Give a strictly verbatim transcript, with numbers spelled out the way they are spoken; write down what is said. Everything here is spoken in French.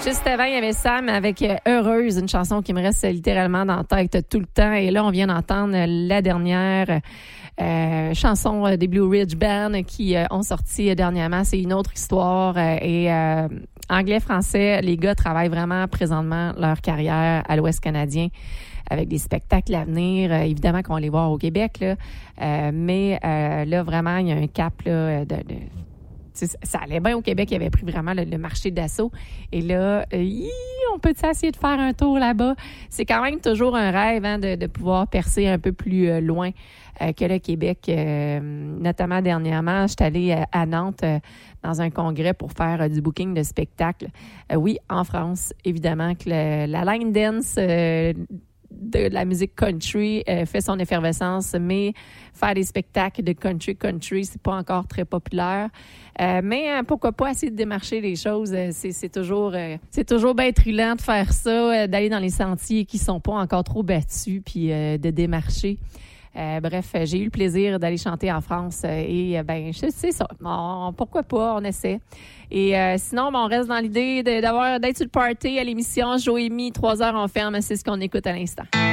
Juste avant, il y avait Sam avec Heureuse, une chanson qui me reste littéralement dans la tête tout le temps. Et là, on vient d'entendre la dernière euh, chanson des Blue Ridge Band qui euh, ont sorti dernièrement. C'est une autre histoire. Euh, et euh, anglais-français, les gars travaillent vraiment présentement leur carrière à l'Ouest canadien avec des spectacles à venir. Euh, évidemment qu'on va les voir au Québec, là. Euh, mais euh, là, vraiment, il y a un cap là, de... de ça allait bien au Québec, il avait pris vraiment le, le marché d'assaut. Et là, euh, on peut essayer de faire un tour là-bas? C'est quand même toujours un rêve hein, de, de pouvoir percer un peu plus euh, loin euh, que le Québec. Euh, notamment dernièrement, je suis allée à, à Nantes euh, dans un congrès pour faire euh, du booking de spectacles. Euh, oui, en France, évidemment, que le, la line dance... Euh, de la musique country euh, fait son effervescence, mais faire des spectacles de country country, c'est pas encore très populaire. Euh, mais euh, pourquoi pas essayer de démarcher les choses? Euh, c'est, c'est toujours euh, c'est toujours bien trullant de faire ça, euh, d'aller dans les sentiers qui sont pas encore trop battus, puis euh, de démarcher. Euh, bref, j'ai eu le plaisir d'aller chanter en France euh, et euh, ben c'est ça. On, pourquoi pas, on essaie. Et euh, sinon, ben, on reste dans l'idée de, d'avoir d'être sur le party à l'émission Joémie, trois heures on ferme, c'est ce qu'on écoute à l'instant.